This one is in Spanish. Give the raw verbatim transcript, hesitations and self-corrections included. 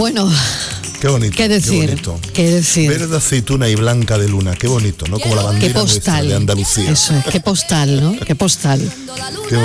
Bueno, qué bonito. ¿Qué decir? Qué bonito. ¿Qué decir? Verde aceituna y blanca de luna, qué bonito, ¿no? Como la bandera Qué postal. nuestra de Andalucía. Eso es, qué postal, ¿no? Qué postal. Qué